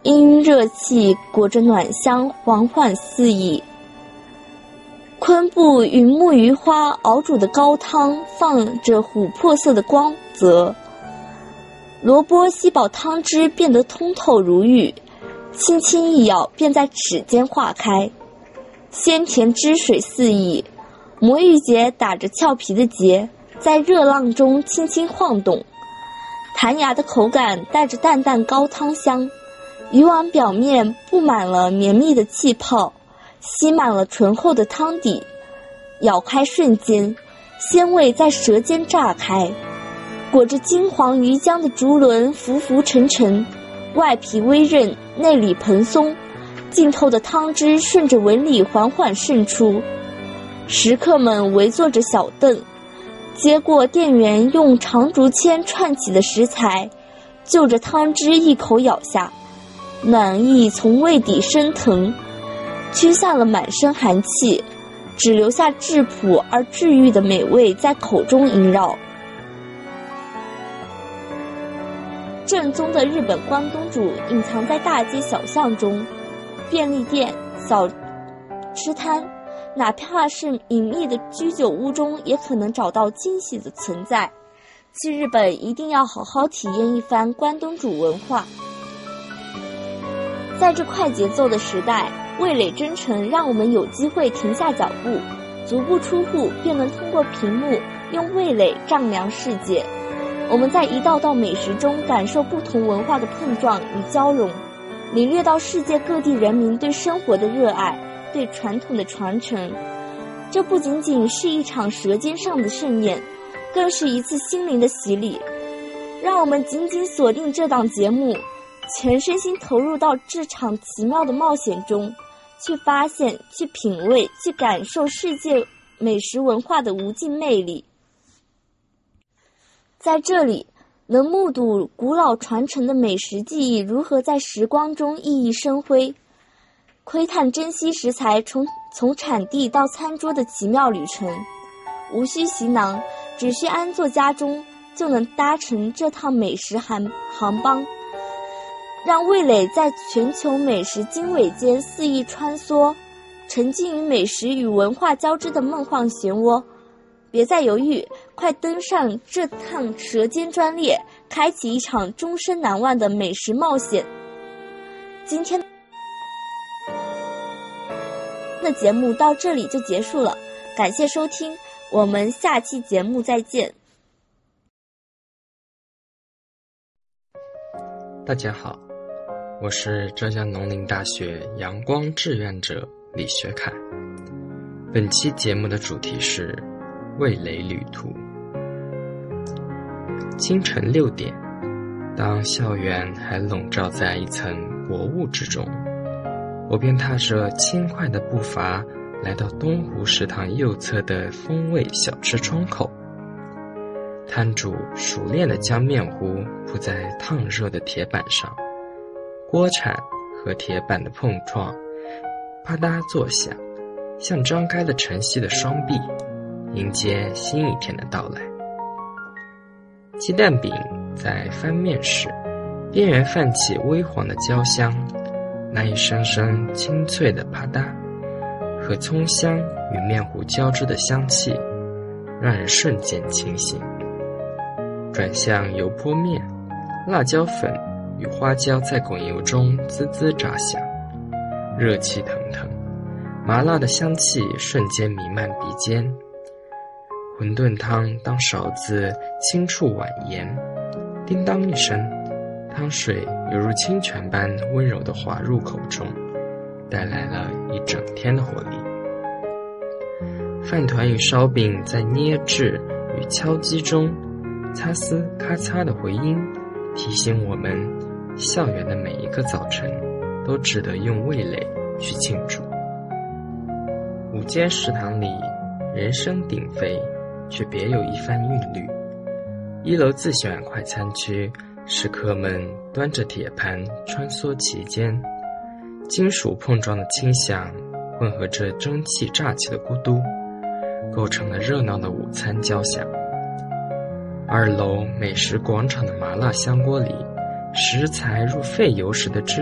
氤氲热气裹着暖香缓缓四溢。昆布与木鱼花熬煮的高汤放着琥珀色的光泽，萝卜吸饱汤汁变得通透如玉，轻轻一咬便在齿间化开，鲜甜汁水四溢。魔芋结打着俏皮的结，在热浪中轻轻晃动，弹牙的口感带着淡淡高汤香，鱼丸表面布满了绵密的气泡，吸满了醇厚的汤底，咬开瞬间，鲜味在舌尖炸开。裹着金黄鱼浆的竹轮浮浮沉沉，外皮微韧，内里蓬松，浸透的汤汁顺着纹理缓缓渗出。食客们围坐着小凳，接过店员用长竹签串起的食材，就着汤汁一口咬下，暖意从胃底升腾，驱散了满身寒气，只留下质朴而治愈的美味在口中萦绕。正宗的日本关东煮隐藏在大街小巷中，便利店、小吃摊，哪怕是隐秘的居酒屋中，也可能找到惊喜的存在。去日本一定要好好体验一番关东煮文化。在这快节奏的时代，味蕾真诚让我们有机会停下脚步，足不出户便能通过屏幕用味蕾丈量世界。我们在一道道美食中感受不同文化的碰撞与交融，领略到世界各地人民对生活的热爱，对传统的传承。这不仅仅是一场舌尖上的盛宴，更是一次心灵的洗礼。让我们紧紧锁定这档节目，全身心投入到这场奇妙的冒险中，去发现，去品味，去感受世界美食文化的无尽魅力。在这里，能目睹古老传承的美食技艺如何在时光中熠熠生辉，窥探珍稀食材从产地到餐桌的奇妙旅程。无需行囊，只需安坐家中，就能搭乘这趟美食航班，让味蕾在全球美食经纬间肆意穿梭，沉浸于美食与文化交织的梦幻漩涡。别再犹豫，快登上这趟舌尖专列，开启一场终身难忘的美食冒险。今天的节目到这里就结束了，感谢收听，我们下期节目再见。 大家好，我是浙江农林大学阳光志愿者李学凯。本期节目的主题是味蕾旅途。清晨6点，当校园还笼罩在一层薄雾之中，我便踏着轻快的步伐来到东湖食堂右侧的风味小吃窗口。摊主熟练地将面糊铺在烫热的铁板上，锅铲和铁板的碰撞啪嗒作响，像张开了晨曦的双臂，迎接新一天的到来。鸡蛋饼在翻面时，边缘泛起微黄的焦香，那一声声清脆的啪嗒，和葱香与面糊交织的香气，让人瞬间清醒。转向油泼面，辣椒粉与花椒在滚油中滋滋炸响，热气腾腾，麻辣的香气瞬间弥漫鼻尖。馄饨汤当勺子轻触碗沿，叮当一声，汤水犹如清泉般温柔地滑入口中，带来了一整天的活力。饭团与烧饼在捏制与敲击中，擦丝咔嚓的回音，提醒我们校园的每一个早晨都值得用味蕾去庆祝。午间食堂里人声鼎沸，却别有一番韵律。1楼自选快餐区，食客们端着铁盘穿梭其间，金属碰撞的轻响混合着蒸汽炸起的咕嘟，构成了热闹的午餐交响。2楼美食广场的麻辣香锅里，食材入沸油时的汁